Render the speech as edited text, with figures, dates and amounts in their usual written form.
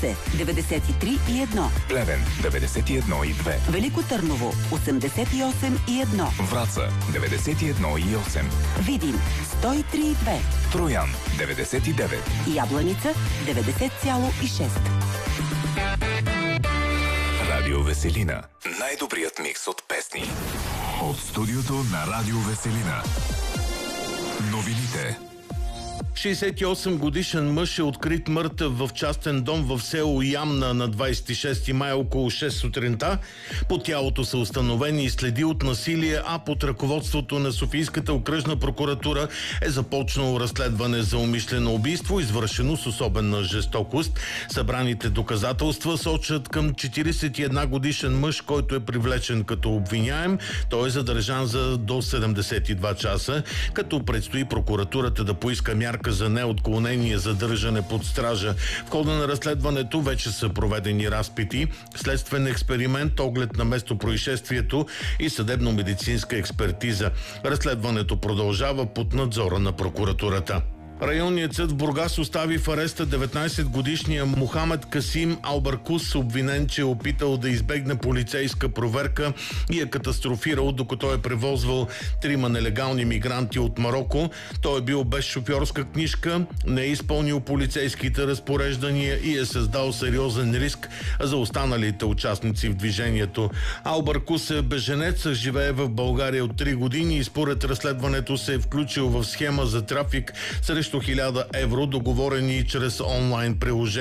93,1. Плевен 91,2. Велико Търново 88,1. Враца 91,8. Видин 103,2. Троян 99. Ябланица 90,6. Радио Веселина. Най-добрият микс от песни. От студиото на Радио Веселина. Новините. 68 годишен мъж е открит мъртъв в частен дом в село Ямна на 26 май около 6 сутринта. По тялото са установени следи от насилие, а под ръководството на Софийската окръжна прокуратура е започнало разследване за умишлено убийство, извършено с особена жестокост. Събраните доказателства сочат към 41 годишен мъж, който е привлечен като обвиняем. Той е задържан за до 72 часа, като предстои прокуратурата да поиска мярка за неотклонение задържане под стража. В хода на разследването вече са проведени разпити, следствен експеримент, оглед на местопроизшествието и съдебно-медицинска експертиза. Разследването продължава под надзора на прокуратурата. Районният съд в Бургас остави в ареста 19-годишния Мохамед Касим Албаркус, обвинен, че е опитал да избегне полицейска проверка и е катастрофирал, докато е превозвал 3 нелегални мигранти от Мароко. Той е бил без шофьорска книжка, не е изпълнил полицейските разпореждания и е създал сериозен риск за останалите участници в движението. Албаркус е беженец, живее в България от 3 години и според разследването се е включил в схема за трафик срещу 1000 евро, договорени чрез онлайн приложение.